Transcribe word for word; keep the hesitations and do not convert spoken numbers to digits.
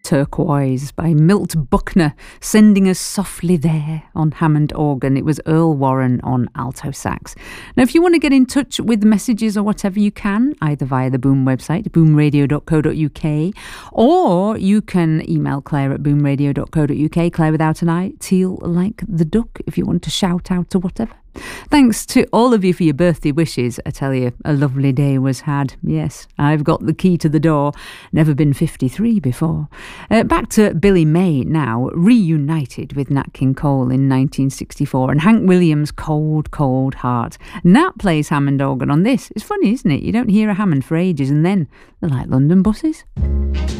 Turquoise by Milt Buckner, sending us softly there on Hammond organ. It was Earl Warren on alto sax. Now, if you want to get in touch with messages or whatever, you can, either via the Boom website, boom radio dot co dot uk, or you can email Claire at boom radio dot co dot uk, Claire without an I, teal like the duck, if you want to shout out to whatever. Thanks to all of you for your birthday wishes. I tell you, a lovely day was had. Yes, I've got the key to the door. Never been fifty-three before. Uh, back to Billy May now, reunited with Nat King Cole in nineteen sixty-four, and Hank Williams' Cold, Cold Heart. Nat plays Hammond organ on this. It's funny, isn't it? You don't hear a Hammond for ages, and then they're like London buses.